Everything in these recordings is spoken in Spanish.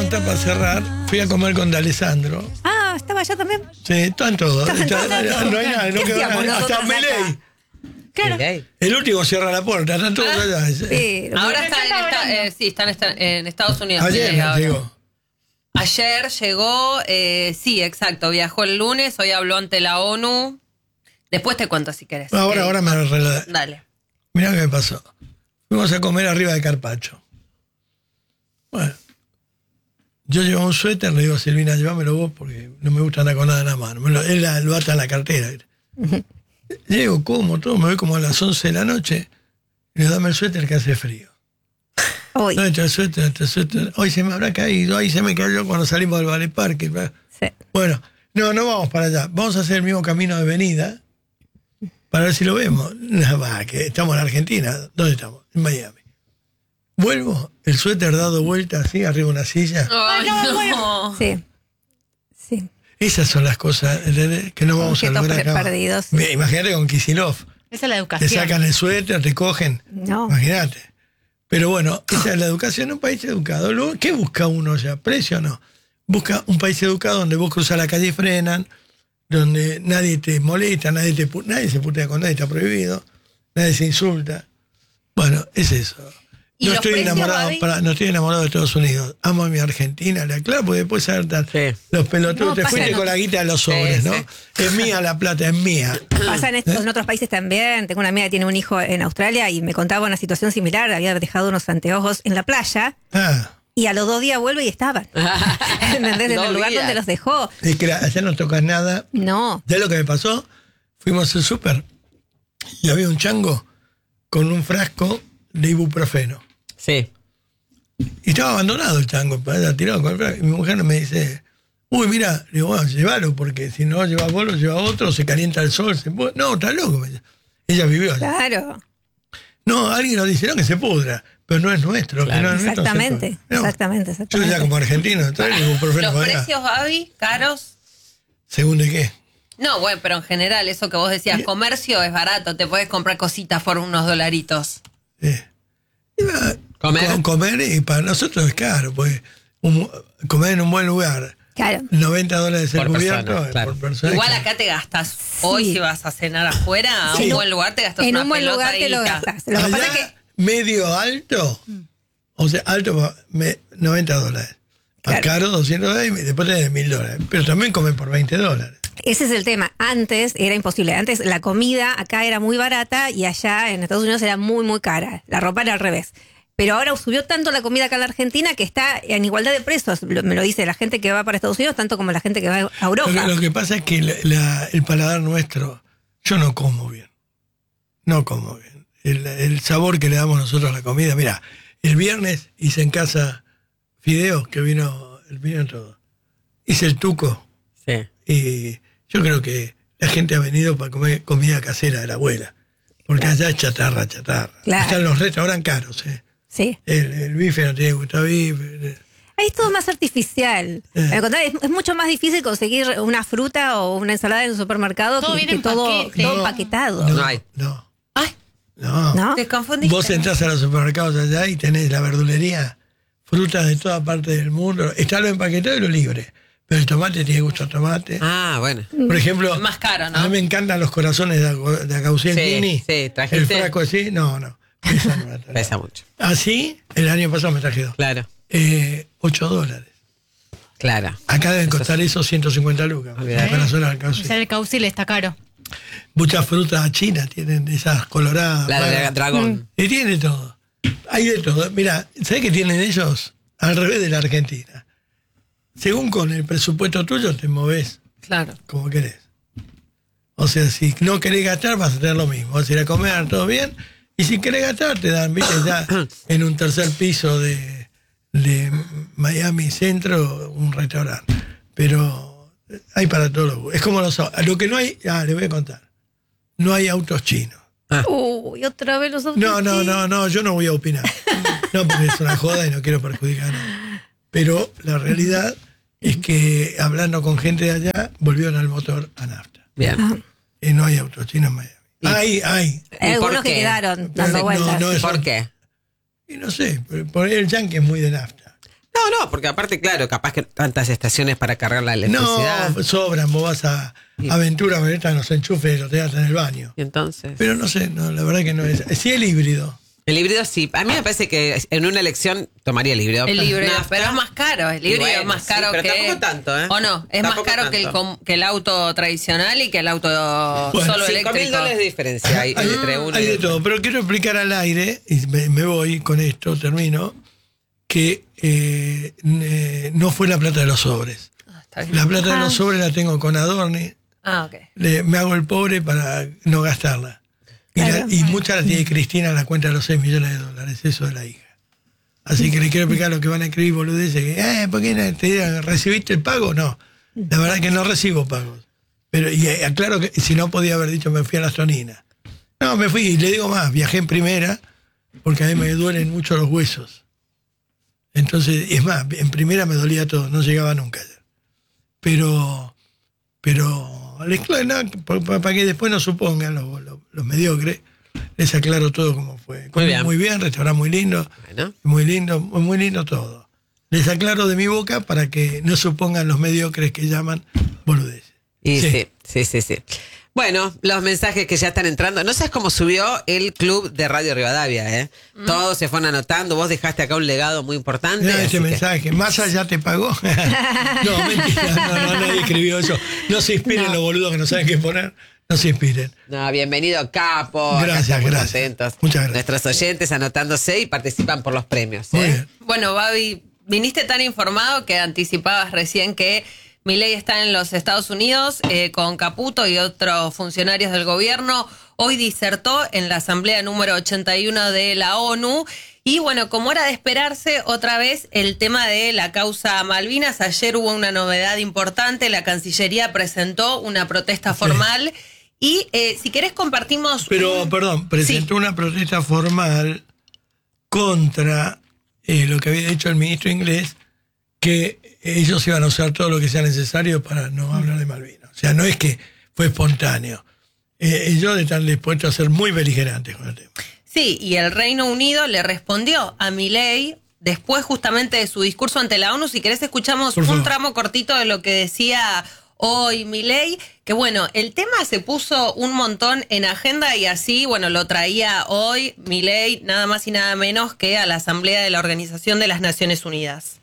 contar para cerrar. Fui a comer con D'Alessandro. Ah, ¿estaba allá también? Sí, están todos. Estaban todos. No hay nada, no ¿Qué quedó hacíamos nada. Hasta nosotros Milei. acá? Claro. El último cierra la puerta, están todos allá. Sí, Ahora están en Estados Unidos. Ayer ahora. llegó. Ayer llegó, sí, exacto, viajó el lunes, hoy habló ante la ONU. Después te cuento si querés. Ahora me relata. Dale. Mirá qué me pasó. Fuimos a comer arriba de Carpacho. Bueno, yo llevo un suéter, le digo a Silvina, llévamelo vos porque no me gusta andar con nada en la mano. Él lo ata en la cartera. Llego, como todo, me voy como a las 11 de la noche y le dame el suéter que hace frío. Hoy. No, el suéter. Hoy se me habrá caído, ahí se me cayó cuando salimos del Valley Parque. Sí. Bueno, no vamos para allá. Vamos a hacer el mismo camino de venida para ver si lo vemos. Nada más, que estamos en Argentina. ¿Dónde estamos? En Miami. Vuelvo, el suéter dado vuelta así, arriba de una silla. Ay, no. Sí. Sí. Esas son las cosas que no vamos a Objetos lograr acá. perdidos. Imagínate con Kicillof. Esa es la Te educación. sacan el suéter, te cogen. No. Imagínate. Pero bueno, esa es la educación en un país educado. Luego, ¿qué busca uno ya? ¿Precio o no? Busca un país educado donde vos cruzas la calle y frenan, donde nadie te molesta, nadie se putea con nadie, está prohibido, nadie se insulta. Bueno, es eso. ¿Y No los estoy precios, enamorado, Babi? no estoy enamorado de Estados Unidos. Amo a mi Argentina, le aclaro, porque después saber los pelotudos. No, te pasa fuiste no. con la guita de los sobres, Sí, ¿no? sí. Es mía la plata, es mía. Pasa en otros países también. Tengo una amiga que tiene un hijo en Australia y me contaba una situación similar. Había dejado unos anteojos en la playa Ah, y a los 2 días vuelve y estaban. ¿Entendés? En el lugar donde los dejó. es que allá no tocas nada. No. ¿Sabes lo que me pasó? Fuimos al súper y había un chango con un frasco de ibuprofeno. Sí. Y estaba abandonado el chango, tirado con el frasco. Y mi mujer me dice, uy, mira, le digo, bueno, llévalo, porque si no llevas vos, lo lleva otro, se calienta el sol. No, está loco. Me dice. Ella vivió allá. Claro. No, alguien nos dice, no, que se pudra, pero no es nuestro. Claro. Que no es nuestro, Exactamente. se pudra. No. Exactamente. Yo ya como argentino, trae el ibuprofeno ¿Los para allá. precios, Babi, caros? ¿Según de qué? No, bueno, pero en general, eso que vos decías, comercio es barato, te puedes comprar cositas por unos dolaritos. ¿Comer? Y para nosotros es caro, pues comer en un buen lugar, Claro. $90 el Por cubierto persona, claro. por persona. Igual acá te gastas, hoy si vas a cenar afuera, a Sí. un buen lugar te gastas En una un buen pelota lugar de te lo guita. gastas. Lo que Allá, pasa es que medio alto, o sea, alto, $90. Más Claro. caro, $200, y después tenés $1,000. Pero también comen por $20. ese es el tema. Antes era imposible. Antes la comida acá era muy barata y allá en Estados Unidos era muy, muy cara. La ropa era al revés. Pero ahora subió tanto la comida acá en la Argentina que está en igualdad de precios. Me lo dice la gente que va para Estados Unidos, tanto como la gente que va a Europa. Lo que pasa es que el paladar nuestro, yo no como bien. No como bien. El sabor que le damos nosotros a la comida. Mira, el viernes hice en casa fideos, que vino todo. Hice el tuco. Sí. Y yo creo que la gente ha venido para comer comida casera de la abuela. Porque allá es chatarra. Claro. Están los restaurantes caros, Sí. El bife no tiene gusto a bife. Ahí es todo más artificial. Al contrario, es mucho más difícil conseguir una fruta o una ensalada en un supermercado Todo que, viene que en todo paquete. empaquetado. No hay. No. Ay, No. ¿No? te confundiste. Vos entrás a los supermercados allá y tenés la verdulería, frutas de toda parte del mundo. Está lo empaquetado y lo libre. Pero el tomate tiene gusto a tomate. Ah, bueno. Por ejemplo, Es más caro, ¿no? a mí me encantan los corazones de Agaucientini. Sí, sí, ¿trajiste? El frasco así, no. Esa no la traje. Pesa mucho. Así, el año pasado me traje 2. Claro, $8. claro. Acá deben costar esos 150 lucas. Olvidate. El corazón de O Agaucientini. sea, el caucil está caro. Muchas frutas chinas tienen esas coloradas. La de raras. dragón. Y tiene todo. Hay de todo. Mira, ¿sabes qué tienen ellos? Al revés de la Argentina. Según con el presupuesto tuyo te movés Claro. como querés. O sea, si no querés gastar vas a tener lo mismo. Vas a ir a comer, todo bien. Y si querés gastar te dan, viste, ya en un tercer piso de Miami Centro un restaurante. Pero hay para todos. Es como lo que no hay, les voy a contar. No hay autos chinos. Uy, otra vez los otros. No, yo no voy a opinar. No, porque es una joda y no quiero perjudicar a nadie. Pero la realidad es que hablando con gente de allá, volvieron al motor a nafta. Bien. Y no hay autos chinos en Miami. Hay. Hay ¿Y por algunos que qué? quedaron Pero dando vueltas. no es- ¿Por qué? Y no sé, por ahí el yankee es muy de nafta. No, porque aparte, claro, capaz que tantas estaciones para cargar la electricidad. No, sobran, vos vas a Aventura, están los enchufes, los tenés en el baño. Y entonces. Pero no sé, no, la verdad que no es. Sí, el híbrido. El híbrido sí. A mí me parece que en una elección tomaría el híbrido. El híbrido, Nafta. pero es más caro. El híbrido Bueno, es más sí, caro pero que. tampoco tanto, ¿eh? ¿O no? Es Tampoco más caro tanto. que el auto tradicional y que el auto Bueno, solo eléctrico. $5.000 de diferencia hay entre uno Hay y de otro. todo, pero quiero explicar al aire, y me voy con esto, termino, que no fue la plata de los sobres. Está bien. La plata de los sobres la tengo con Adorni, Ok. me hago el pobre para no gastarla. Y muchas las tiene Cristina en la cuenta de los $6 millones, eso de la hija. Así que le quiero explicar lo que van a escribir boludeces, que, ¿por qué no te dirán, recibiste el pago? No, la verdad que no recibo pagos. Pero y aclaro que si no podía haber dicho me fui a la Astonina. No, me fui, y le digo más, viajé en primera, porque a mí me duelen mucho los huesos. Entonces, es más, en primera me dolía todo, no llegaba nunca. Pero para que después no supongan los mediocres, les aclaro todo como fue. Muy bien, restaurante muy lindo, Bueno. muy lindo todo. Les aclaro de mi boca para que no supongan los mediocres que llaman boludeces. Y sí. Bueno, los mensajes que ya están entrando. No sabes cómo subió el club de Radio Rivadavia, ¿eh? Todos se fueron anotando. Vos dejaste acá un legado muy importante. Mira así este que- mensaje, ¿Massa ya te pagó? No, mentira, no, nadie escribió eso. No se inspiren los boludos que no saben qué poner, no se inspiren. No, bienvenido, Capo. Acá Gracias, estamos gracias. contentos. Muchas gracias. Nuestros oyentes anotándose y participan por los premios. Muy bien. Bueno, Babi, viniste tan informado que anticipabas recién que Milei está en los Estados Unidos con Caputo y otros funcionarios del gobierno. Hoy disertó en la asamblea número 81 de la ONU. Y bueno, como era de esperarse, otra vez el tema de la causa Malvinas. Ayer hubo una novedad importante. La Cancillería presentó una protesta formal. Y si querés compartimos... Pero, perdón, presentó una protesta formal contra lo que había dicho el ministro inglés, que ellos iban a usar todo lo que sea necesario para no hablar de Malvinas. O sea, no es que fue espontáneo. Ellos están dispuestos a ser muy beligerantes con el tema. Sí, y el Reino Unido le respondió a Milei después justamente de su discurso ante la ONU. Si querés escuchamos Por un favor. tramo cortito de lo que decía hoy Milei, que bueno, el tema se puso un montón en agenda y así, bueno, lo traía hoy Milei nada más y nada menos que a la Asamblea de la Organización de las Naciones Unidas.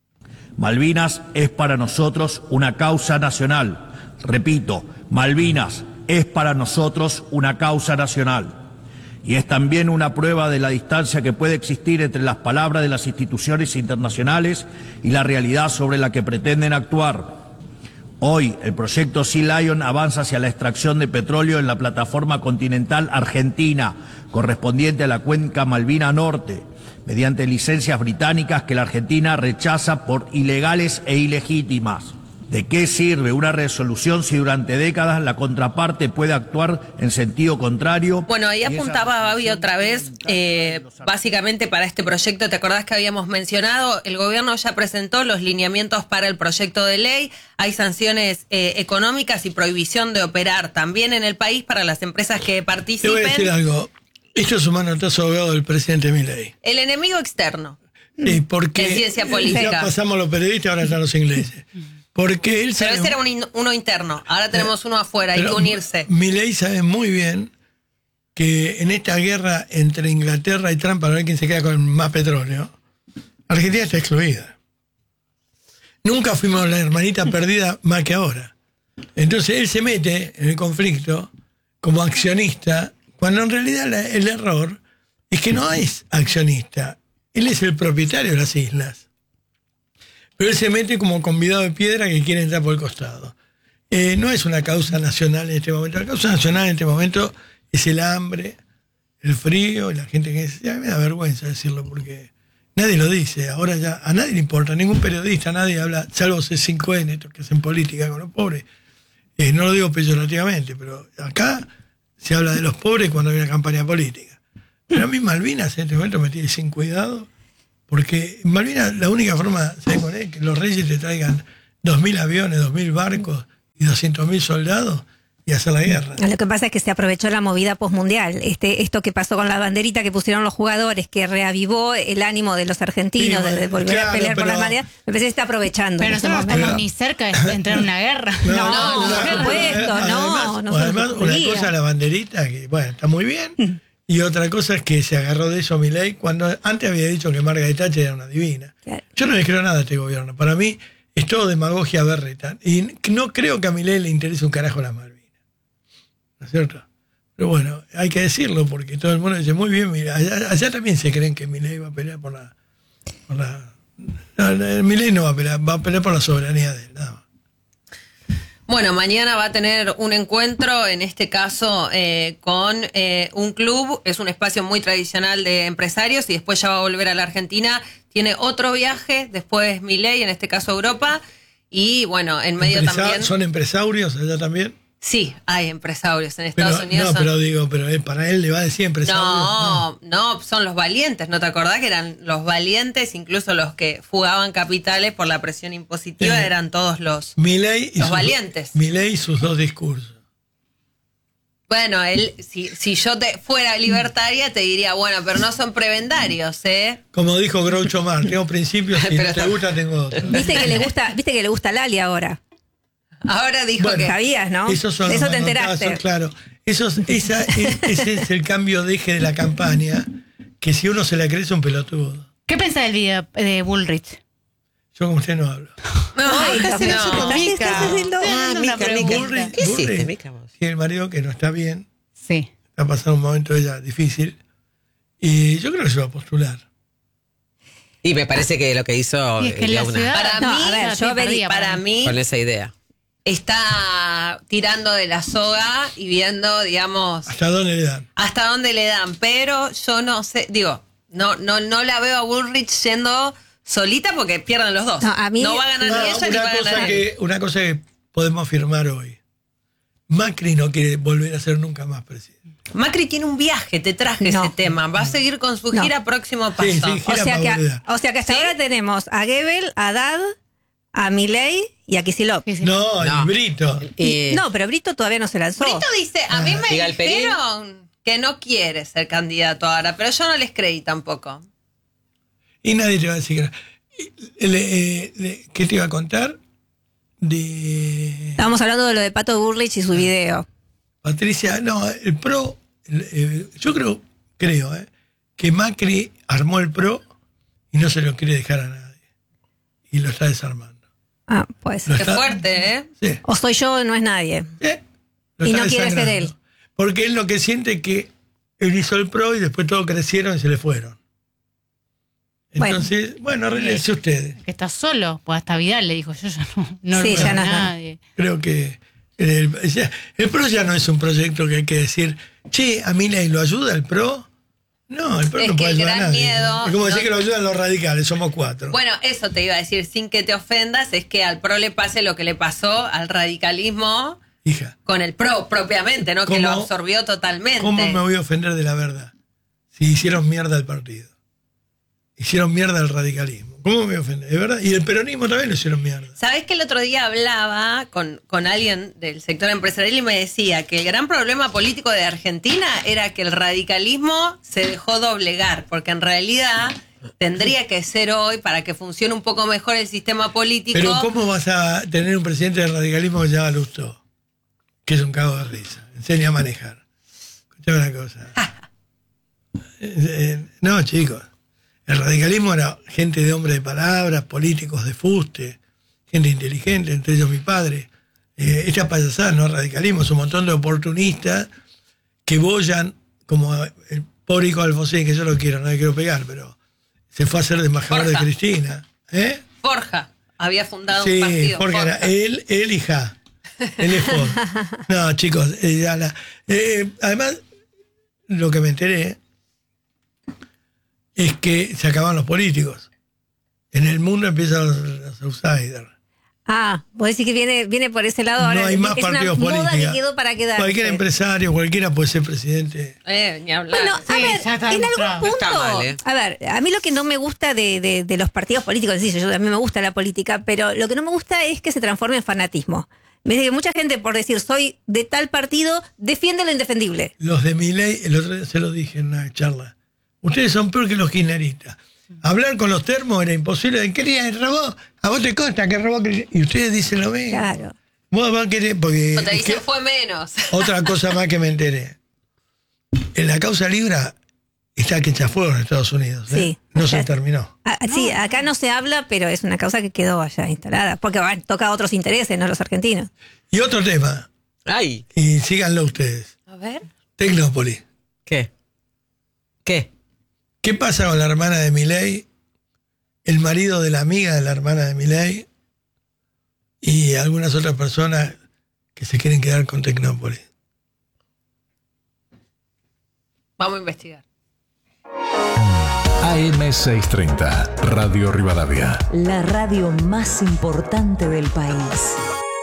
Malvinas es para nosotros una causa nacional. Repito, Malvinas es para nosotros una causa nacional. Y es también una prueba de la distancia que puede existir entre las palabras de las instituciones internacionales y la realidad sobre la que pretenden actuar. Hoy, el proyecto Sea Lion avanza hacia la extracción de petróleo en la plataforma continental argentina, correspondiente a la cuenca Malvina Norte, mediante licencias británicas que la Argentina rechaza por ilegales e ilegítimas. ¿De qué sirve una resolución si durante décadas la contraparte puede actuar en sentido contrario? Bueno, ahí Y esa apuntaba Babi resolución otra vez, básicamente para este proyecto, ¿te acordás que habíamos mencionado? El gobierno ya presentó los lineamientos para el proyecto de ley, hay sanciones económicas y prohibición de operar también en el país para las empresas que Te participen. voy a decir algo. Esto es un manotazo ahogado del presidente Milei. El enemigo externo. Sí, porque En ciencia política. ya pasamos los periodistas, ahora están los ingleses. Porque él Pero sabe, ese era uno interno, ahora tenemos uno afuera, hay pero que unirse. Milei sabe muy bien que en esta guerra entre Inglaterra y Trump para ver quién se queda con más petróleo, Argentina está excluida. Nunca fuimos la hermanita perdida más que ahora. Entonces él se mete en el conflicto como accionista, cuando en realidad el error es que no es accionista, él es el propietario de las islas. Pero él se mete como convidado de piedra que quiere entrar por el costado. No es una causa nacional en este momento. La causa nacional en este momento es el hambre, el frío, y la gente que ya me da vergüenza decirlo porque nadie lo dice. Ahora ya a nadie le importa, ningún periodista, nadie habla, salvo C5N, estos que hacen política con los pobres. No lo digo peyorativamente, pero acá se habla de los pobres cuando hay una campaña política. Pero a mí Malvinas en este momento me tiene sin cuidado. Porque en Malvinas la única forma, ¿sabes cuál es? Que los reyes te traigan 2.000 aviones, 2.000 barcos y 200.000 soldados y hacer la guerra. Lo que pasa es que se aprovechó la movida postmundial. Esto que pasó con la banderita que pusieron los jugadores, que reavivó el ánimo de los argentinos Sí, de volver claro, a pelear por pero- la bandera, me parece que se está aprovechando. Pero en ese nosotros no momento. estamos ni cerca de entrar en una guerra. por supuesto, no se Además, nos una ocurría. cosa la banderita, que bueno, está muy bien, y otra cosa es que se agarró de eso Milei cuando antes había dicho que Margaret Thatcher era una divina. Claro. Yo no le creo nada a este gobierno. Para mí es todo demagogia berreta. Y no creo que a Milei le interese un carajo la Malvinas. ¿No es cierto? Pero bueno, hay que decirlo porque todo el mundo dice, muy bien, mira, allá también se creen que Milei va a pelear por la... No, Milei no va a pelear por la soberanía de él, nada más. Bueno, mañana va a tener un encuentro, en este caso con un club, es un espacio muy tradicional de empresarios y después ya va a volver a la Argentina. Tiene otro viaje, después Milei, en este caso Europa, y bueno, en medio también... ¿Son empresarios allá también? Sí, hay empresarios en Estados Pero, Unidos. no, pero digo, para él le va a decir empresarios. No, son los valientes, ¿no te acordás que eran los valientes? Incluso los que fugaban capitales por la presión impositiva eran todos los valientes. Milei y sus dos discursos. Bueno, él, si yo fuera libertaria te diría, bueno, pero no son prebendarios, ¿eh? Como dijo Groucho Marx, tengo principios, si no te gusta, tengo otros. Viste que le gusta Lali ahora. Ahora dijo Bueno, que... Sabías, ¿no? Esos son De los eso te manotazos, enteraste. claro. Ese es el cambio de eje de la campaña, que si uno se la cree es un pelotudo. ¿Qué pensás del video de Bullrich? Yo con usted no hablo. Ay, Dios casi mío. no con ¿Estás Mica. haciendo? Ah, Mica. Bullrich, ¿Qué hiciste, Bullrich, Mica, vos? tiene el marido que no está bien, Sí. está pasando un momento ella difícil, y yo creo que se va a postular. Y me parece que lo que hizo Y es que en la una- ciudad... Para No, mí, a ver, yo perdía para mí con esa idea. está tirando de la soga y viendo, digamos, ¿Hasta dónde le dan? hasta dónde le dan, pero yo no sé, digo, no la veo a Bullrich yendo solita porque pierden los dos. No, a mí- no va a ganar ni ella ni va a ganar él. Una cosa que podemos afirmar hoy. Macri no quiere volver a ser nunca más presidente. Macri tiene un viaje, te traje No. ese tema. Va a seguir con su No. gira próximo paso. Sí, sí. O Gira sea, para volver. o sea que hasta ahora tenemos a Gebel, a Haddad, a Milei y a Kicillof. Sí, sí. No, No. el Brito. No, pero Brito todavía no se lanzó. Brito dice, a mí me Diga el Perín. dijeron que no quiere ser candidato ahora, pero yo no les creí tampoco. Y nadie te va a decir que no. ¿Qué te iba a contar? De Estábamos hablando de lo de Pato Bullrich y su video. Patricia, no, el PRO, yo creo que Macri armó el PRO y no se lo quiere dejar a nadie. Y lo está desarmando. Ah, pues. Lo Qué está- fuerte, ¿eh? Sí. O soy yo o no es nadie. Lo Y está no quiere ser desangrando. él. Porque él lo que siente es que él hizo el PRO y después todos crecieron y se le fueron. Bueno. Entonces, bueno, arreglense ustedes. Que está solo, pues hasta Vidal le dijo, yo ya no Sí, recuerdo ya a no. nadie. Creo que el PRO ya no es un proyecto que hay que decir, che, a Milei lo ayuda el PRO. No, el PRO Es no puede que ayudar a gran nadie. miedo, Es como decir no- que lo ayudan los radicales, somos 4. Bueno, eso te iba a decir, sin que te ofendas, es que al PRO le pase lo que le pasó al radicalismo Hija, con el PRO propiamente, ¿no? Que lo ¿Cómo- absorbió totalmente. ¿cómo me voy a ofender de la verdad? Si hicieron mierda al partido. Hicieron mierda al radicalismo. ¿Cómo me voy a ofender? ¿Es verdad? Y el peronismo también lo hicieron mierda. ¿Sabés que el otro día hablaba con alguien del sector empresarial y me decía que el gran problema político de Argentina era que el radicalismo se dejó doblegar? Porque en realidad tendría que ser hoy, para que funcione un poco mejor el sistema político... Pero ¿cómo vas a tener un presidente del radicalismo que se llama Lustó? Que es un cago de risa. Enseña a manejar. Escuchame una cosa. No, chicos. El radicalismo era gente de hombre de palabras, políticos de fuste, gente inteligente, entre ellos mi padre. Esta payasada no es radicalismo, es un montón de oportunistas que bollan, como el pobre hijo de Alfonsín, que yo lo quiero, no le quiero pegar, pero se fue a hacer de embajador de Borja. Cristina. Forja había fundado Sí, un partido. porque era Forja. él y Ja. Él es Ford. No, chicos, además, lo que me enteré es que se acaban los políticos. En el mundo empiezan los outsiders. Ah, vos decís que viene por ese lado ahora. No hay más es partidos una moda políticos. que quedó para quedarse. Cualquier empresario, cualquiera puede ser presidente. Ni hablar. Bueno, Sí, a ver, ya está en demostrado. algún punto, Está mal, ¿eh? a ver, a mí lo que no me gusta de los partidos políticos, sí, a mí me gusta la política, pero lo que no me gusta es que se transforme en fanatismo. Me dice que mucha gente, por decir soy de tal partido, defiende lo indefendible. Los de Milei, el otro día se lo dije en una charla, ustedes son peor que los kirchneristas. Hablar con los termos era imposible. ¿Querías robó? ¿A vos te consta que robó? Y ustedes dicen lo mismo. Claro. Vos querés, porque... O te dicen fue menos. Otra cosa más que me enteré. En la causa Libra está que echa fuego en Estados Unidos. Sí. No se terminó. Sí, acá no se habla, pero es una causa que quedó allá instalada. Porque toca otros intereses, no los argentinos. Y otro tema, Ay, y síganlo ustedes. A ver. Tecnópolis. ¿qué? ¿Qué pasa con la hermana de Milei, el marido de la amiga de la hermana de Milei y algunas otras personas que se quieren quedar con Tecnópolis? Vamos a investigar. AM630, Radio Rivadavia. La radio más importante del país.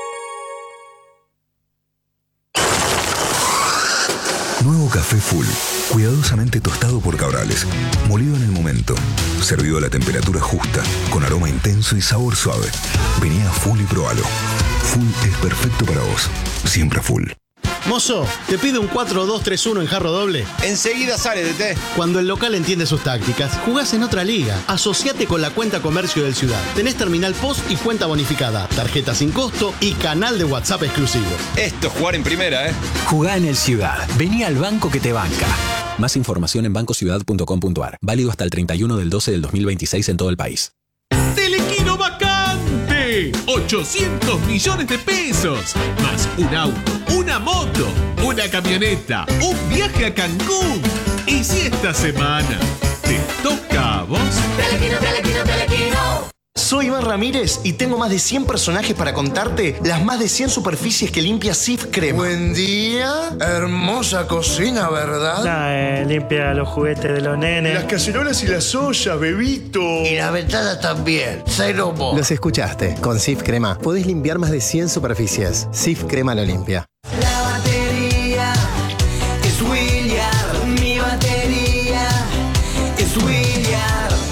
Nuevo café Full, cuidadosamente tostado por Cabrales, molido en el momento, servido a la temperatura justa, con aroma intenso y sabor suave. Vení a Full y probalo. Full es perfecto para vos, siempre Full. Mozo, ¿te pide un 4-2-3-1 en jarro doble? Enseguida sale, DT. Cuando el local entiende sus tácticas, jugás en otra liga. Asociate con la cuenta comercio del Ciudad. Tenés terminal post y cuenta bonificada, tarjeta sin costo y canal de WhatsApp exclusivo. Esto es jugar en primera, ¿eh? Jugá en el Ciudad. Vení al banco que te banca. Más información en bancociudad.com.ar. Válido hasta el 31 del 12 del 2026 en todo el país. ¡Telequino vacante! 800 millones de pesos. Más un auto, una moto, una camioneta, un viaje a Cancún. Y si esta semana te toca a vos... Telequino, Telequino, Telequino. Soy Iván Ramírez y tengo más de 100 personajes para contarte las más de 100 superficies que limpia Cif Crema. Buen día, hermosa cocina, ¿verdad? Limpia los juguetes de los nenes. Las cacerolas y las ollas, bebito. Y las ventanas también, cero mo. Los escuchaste, con Cif Crema podés limpiar más de 100 superficies. Cif Crema lo limpia. La batería es William, mi batería es William.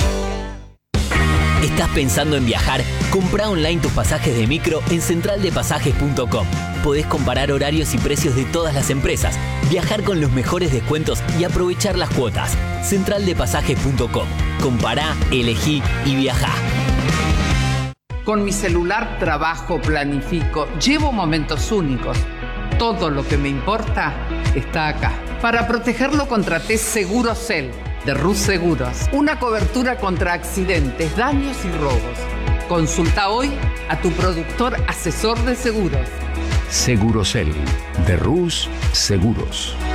¿Estás pensando en viajar? Comprá online tus pasajes de micro en centraldepasajes.com. Podés comparar horarios y precios de todas las empresas, viajar con los mejores descuentos y aprovechar las cuotas. Centraldepasajes.com. Compará, elegí y viajá. Con mi celular trabajo, planifico, llevo momentos únicos. Todo lo que me importa está acá. Para protegerlo contraté Segurocel de Rus Seguros. Una cobertura contra accidentes, daños y robos. Consulta hoy a tu productor asesor de seguros. Segurocel de Rus Seguros.